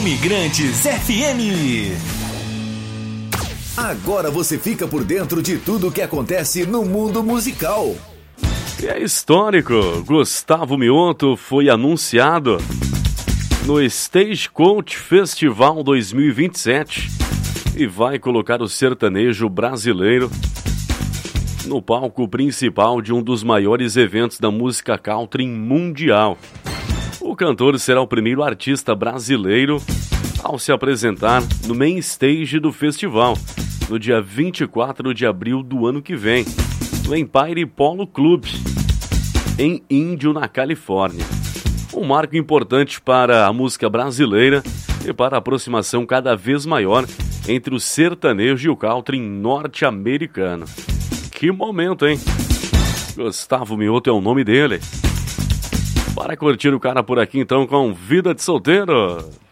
Imigrantes FM. Agora você fica por dentro de tudo o que acontece no mundo musical. E é histórico, Gustavo Mioto foi anunciado no Stagecoach Festival 2027 e vai colocar o sertanejo brasileiro no palco principal de um dos maiores eventos da música country mundial. O cantor será o primeiro artista brasileiro ao se apresentar no main stage do festival, no dia 24 de abril do ano que vem, no Empire Polo Club, em Índio, na Califórnia. Um marco importante para a música brasileira e para a aproximação cada vez maior entre o sertanejo e o country norte-americano. Que momento, hein? Gustavo Mioto é o nome dele. Para curtir o cara por aqui, então, com Vida de Solteiro.